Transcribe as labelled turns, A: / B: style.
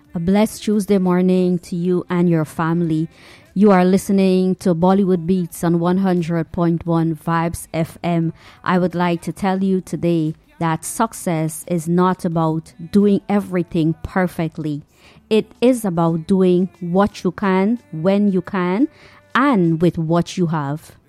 A: A blessed Tuesday morning to you and your family. You are listening to Bollywood Beats on 100.1 Vibes FM. I would like to tell you today that success is not about doing everything perfectly. It is about doing what you can, when you can, and with what you have.